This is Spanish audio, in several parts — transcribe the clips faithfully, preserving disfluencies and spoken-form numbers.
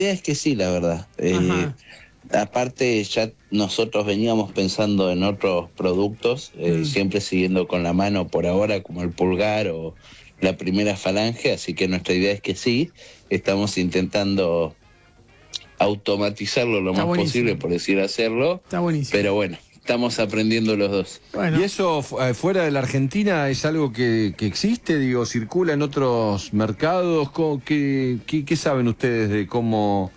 idea es que sí, la verdad. Eh, aparte, ya nosotros veníamos pensando en otros productos, eh, Mm. siempre siguiendo con la mano por ahora, como el pulgar o la primera falange, así que nuestra idea es que sí, estamos intentando automatizarlo lo Está más buenísimo. posible, por decir hacerlo, Está buenísimo. pero bueno, estamos aprendiendo los dos. Bueno. ¿Y eso fu- eh, fuera de la Argentina es algo que, que existe, digo, circula en otros mercados? ¿Cómo- ¿Qué, qué, qué saben ustedes de cómo,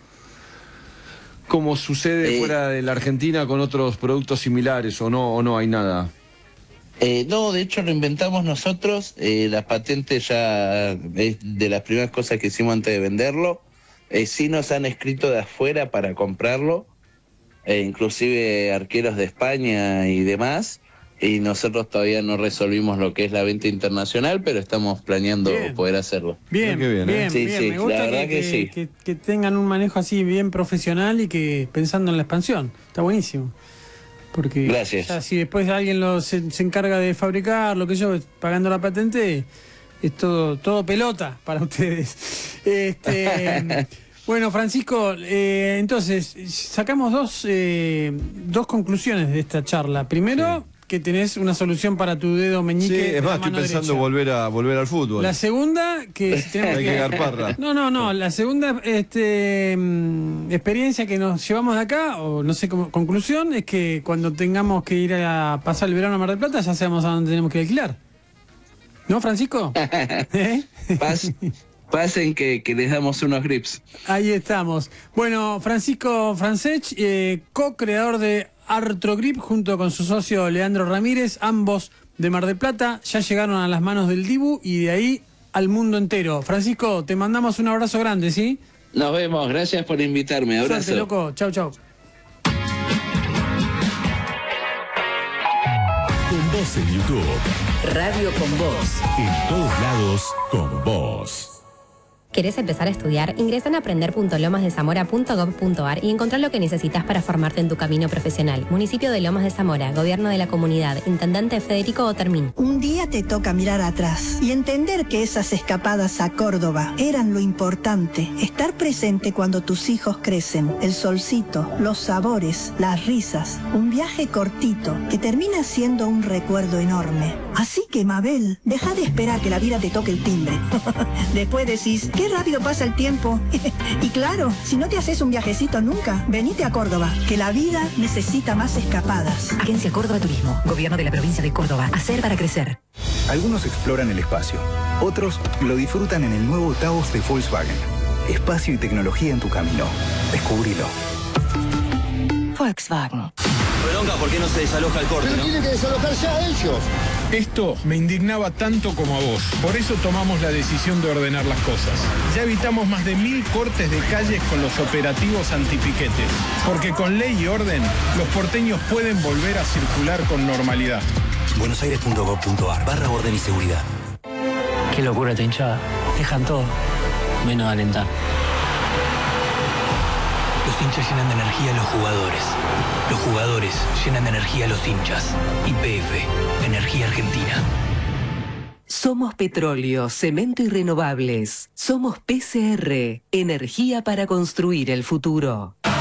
cómo sucede Eh, fuera de la Argentina con otros productos similares o no, o no hay nada? Eh, no, de hecho lo inventamos nosotros, eh, la patente ya es de las primeras cosas que hicimos antes de venderlo. Eh, sí nos han escrito de afuera para comprarlo, eh, inclusive arqueros de España y demás, y nosotros todavía no resolvimos lo que es la venta internacional, pero estamos planeando Bien. poder hacerlo. Bien, Qué bien, bien, ¿eh? Sí, bien. sí, Me gusta la verdad que, que que, sí. que- que tengan un manejo así bien profesional y que pensando en la expansión. Está buenísimo. Porque Gracias. ya si después alguien lo, se, se encarga de fabricar, lo que yo, pagando la patente, es todo, todo pelota para ustedes. Este, bueno, Francisco, eh, entonces, sacamos dos, eh, dos conclusiones de esta charla. Primero, que tenés una solución para tu dedo Sí, meñique de es la más, estoy mano pensando derecha. volver a volver al fútbol. La segunda, que si tenemos Hay que garparla. No, no, no. La segunda este, mm, experiencia que nos llevamos de acá, o no sé cómo, conclusión, es que cuando tengamos que ir a pasar el verano a Mar del Plata, ya sabemos a dónde tenemos que alquilar. ¿No, Francisco? ¿Eh? Pas- pasen que, que les damos unos grips. Ahí estamos. Bueno, Francisco Francech, eh, co-creador de Artrogrip, junto con su socio Leandro Ramírez, ambos de Mar del Plata, ya llegaron a las manos del Dibu y de ahí al mundo entero. Francisco, te mandamos un abrazo grande, ¿sí? Nos vemos, gracias por invitarme, abrazo. Suerte, loco. Chau, chau. Con vos en YouTube. Radio con Vos. En todos lados, con vos. ¿Querés empezar a estudiar? Ingresa en aprender punto lomas de zamora punto gob punto ar y encontrá lo que necesitas para formarte en tu camino profesional. Municipio de Lomas de Zamora, Gobierno de la Comunidad, Intendente Federico Otermín. Un día te toca mirar atrás y entender que esas escapadas a Córdoba eran lo importante. Estar presente cuando tus hijos crecen, el solcito, los sabores, las risas. Un viaje cortito que termina siendo un recuerdo enorme. Así que, Mabel, deja de esperar que la vida te toque el timbre. Después decís, qué rápido pasa el tiempo. Y claro, si no te haces un viajecito nunca, venite a Córdoba, que la vida necesita más escapadas. Agencia Córdoba Turismo. Gobierno de la provincia de Córdoba. Hacer para crecer. Algunos exploran el espacio. Otros lo disfrutan en el nuevo Taos de Volkswagen. Espacio y tecnología en tu camino. Descubrilo. Volkswagen. Bronca, ¿por qué no se desaloja el corte, Pero no? tienen que desalojar ya ellos. Esto me indignaba tanto como a vos. Por eso tomamos la decisión de ordenar las cosas. Ya evitamos más de mil cortes de calles con los operativos antipiquetes. Porque con ley y orden, los porteños pueden volver a circular con normalidad. buenosaires punto gob punto ar barra orden y seguridad. Qué locura esta hinchada. Dejan todo, menos alentar. Los hinchas llenan de energía a los jugadores. Los jugadores llenan de energía a los hinchas. Y P F, Energía Argentina. Somos petróleo, cemento y renovables. Somos P C R, energía para construir el futuro.